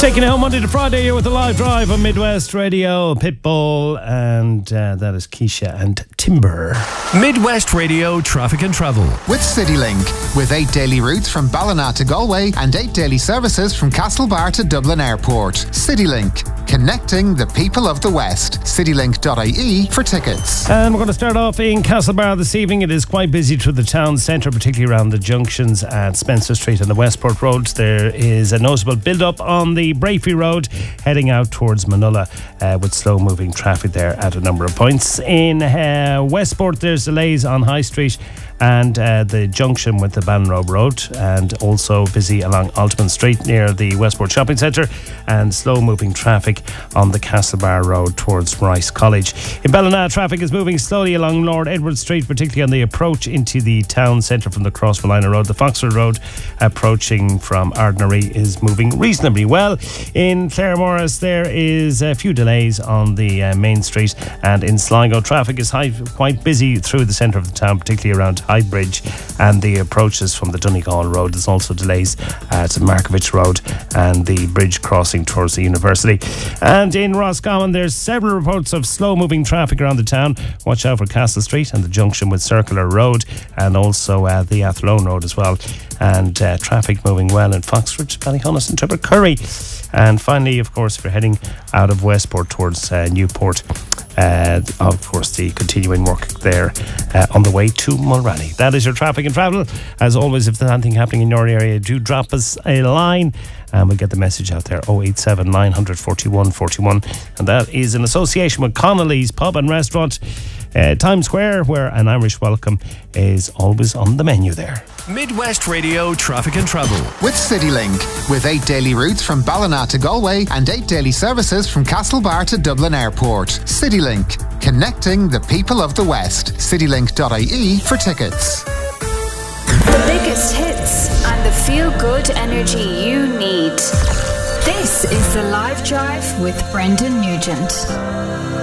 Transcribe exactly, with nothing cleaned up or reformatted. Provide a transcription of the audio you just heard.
Taking it home Monday to Friday here with a live drive on Midwest Radio, Pitbull, and uh, that is Keisha and Timber. Midwest Radio Traffic and Travel. With CityLink. With eight daily routes from Ballina to Galway and eight daily services from Castlebar to Dublin Airport. CityLink. Connecting the people of the West. citylink dot I E for tickets. And we're going to start off in Castlebar this evening. It is quite busy through the town centre, particularly around the junctions at Spencer Street and the Westport Road. There is a noticeable build-up on the Brafey Road heading out towards Manulla uh, with slow-moving traffic there at a number of points. In uh, Westport, there's delays on High Street and uh, the junction with the Banrobe Road, and also busy along Altman Street near the Westport Shopping Centre, and slow-moving traffic on the Castlebar Road towards Rice College. In Ballina, traffic is moving slowly along Lord Edward Street, particularly on the approach into the town centre from the Crossmolina Road. The Foxford Road approaching from Ardnary is moving reasonably well. In Claremorris, there is a few delays on the uh, main street, and in Sligo, traffic is high, quite busy through the centre of the town, particularly around High Bridge and the approaches from the Donegal Road. There's also delays at Markovich Road and the bridge crossing towards the university. And in Roscommon, there's several reports of slow-moving traffic around the town. Watch out for Castle Street and the junction with Circular Road, and also uh, the Athlone Road as well. And uh, traffic moving well in Foxford, Ballyhonus and Tubbercurry. And finally, of course, if you're heading out of Westport towards uh, Newport, Uh, of course, the continuing work there uh, on the way to Mulranny. That is your traffic and travel. As always, if there's anything happening in your area, do drop us a line and we'll get the message out there. oh eight seven, nine forty-one, forty-one. And that is in association with Connolly's Pub and Restaurant, uh, Times Square, where an Irish welcome is always on the menu there. Midwest Radio Traffic and Travel. With CityLink. With eight daily routes from Ballina to Galway and eight daily services from Castlebar to Dublin Airport. CityLink. Connecting the people of the West. citylink dot I E for tickets. The biggest hits and the feel-good energy you need. This is The Live Drive with Brendan Nugent.